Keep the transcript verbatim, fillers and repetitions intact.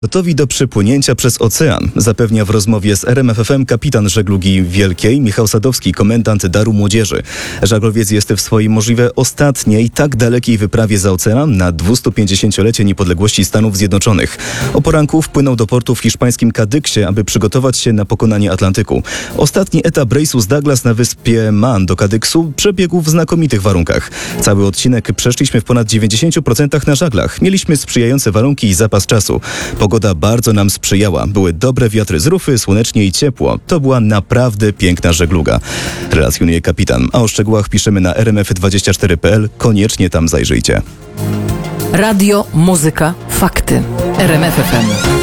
Gotowi do przypłynięcia przez ocean, zapewnia w rozmowie z R M F F M kapitan żeglugi wielkiej Michał Sadowski, komendant Daru Młodzieży. Żaglowiec jest w swojej możliwie ostatniej, tak dalekiej wyprawie za ocean na dwustupięćdziesięciolecie niepodległości Stanów Zjednoczonych. O poranku wpłynął do portu w hiszpańskim Kadyksie, aby przygotować się na pokonanie Atlantyku. Ostatni etap rejsu z Douglas na wyspie Man do Kadyksu przebiegł w znakomitych warunkach. Cały odcinek przeszliśmy w ponad dziewięćdziesięciu procentach na żaglach. Mieliśmy sprzyjające warunki i zapas czasu. Pogoda bardzo nam sprzyjała. Były dobre wiatry z rufy, słonecznie i ciepło. To była naprawdę piękna żegluga. Relacjonuje kapitan. A o szczegółach piszemy na r m f dwadzieścia cztery kropka p l. Koniecznie tam zajrzyjcie. Radio, muzyka, fakty. R M F F M.